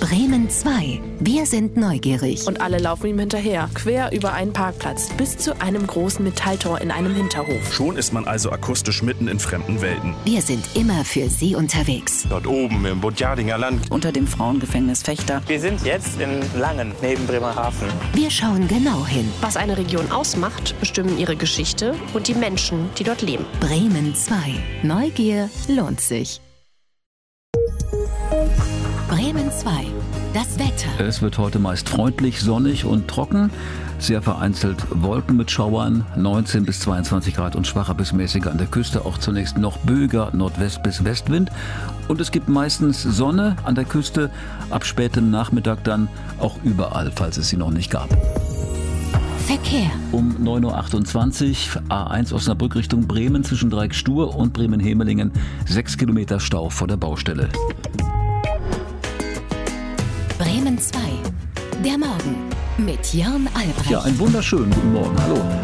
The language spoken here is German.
Bremen 2. Wir sind neugierig. Und alle laufen ihm hinterher, quer über einen Parkplatz, bis zu einem großen Metalltor in einem Hinterhof. Schon ist man also akustisch mitten in fremden Welten. Wir sind immer für Sie unterwegs. Dort oben im Bodjardinger Land. Unter dem Frauengefängnis Fechter. Wir sind jetzt in Langen, neben Bremerhaven. Wir schauen genau hin. Was eine Region ausmacht, bestimmen ihre Geschichte und die Menschen, die dort leben. Bremen 2. Neugier lohnt sich. Bremen 2. Das Wetter. Es wird heute meist freundlich, sonnig und trocken. Sehr vereinzelt Wolken mit Schauern, 19 bis 22 Grad und schwacher bis mäßiger an der Küste. Auch zunächst noch böiger Nordwest- bis Westwind. Und es gibt meistens Sonne an der Küste, ab spätem Nachmittag dann auch überall, falls es sie noch nicht gab. Verkehr. Um 9.28 Uhr, A1 Osnabrück Richtung Bremen zwischen Dreieckstur und Bremen-Hemelingen, 6 Kilometer Stau vor der Baustelle. Bremen 2. Der Morgen mit Jörn Albrecht. Ja, einen wunderschönen guten Morgen. Hallo.